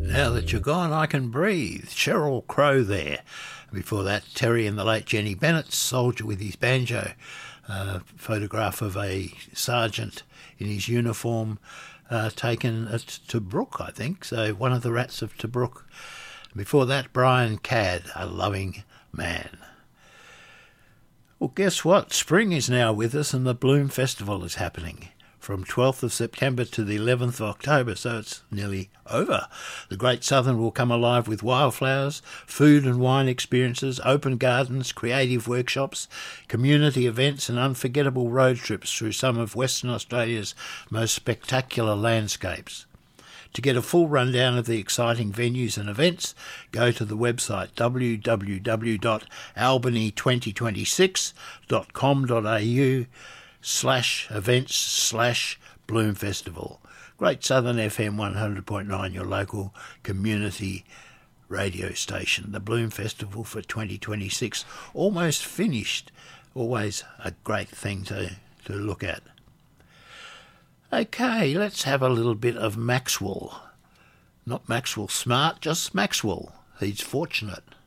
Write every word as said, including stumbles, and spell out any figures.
Now That You're Gone, I Can Breathe. Sheryl Crow there. Before that, Terry and the late Jenny Bennett, Soldier with His Banjo. A photograph of a sergeant in his uniform uh, taken at Tobruk, I think. So one of the rats of Tobruk. Before that, Brian Cadd, A Loving Man. Well, guess what? Spring is now with us and the Bloom Festival is happening from twelfth of September to the eleventh of October, so it's nearly over. The Great Southern will come alive with wildflowers, food and wine experiences, open gardens, creative workshops, community events and unforgettable road trips through some of Western Australia's most spectacular landscapes. To get a full rundown of the exciting venues and events, go to the website w w w dot albany twenty twenty-six dot com dot a u slash events slash Bloom Festival. Great Southern F M one hundred point nine, your local community radio station. The Bloom Festival for twenty twenty-six, almost finished. Always a great thing to, to look at. Okay, let's have a little bit of Maxwell. Not Maxwell Smart, just Maxwell. He's fortunate.